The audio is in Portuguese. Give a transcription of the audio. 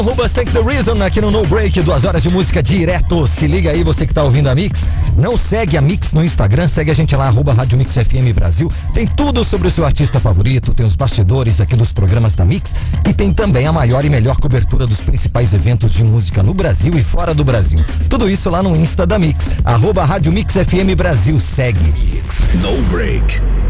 Rubas Take the Reason aqui no No Break, 2 horas de música direto. Se liga aí, você que tá ouvindo a Mix. Não segue a Mix no Instagram, segue a gente lá, Rádio Mix FM Brasil. Tem tudo sobre o seu artista favorito, tem os bastidores aqui dos programas da Mix e tem também a maior e melhor cobertura dos principais eventos de música no Brasil e fora do Brasil. Tudo isso lá no Insta da Mix, Rádio Mix FM Brasil. Segue. No Break.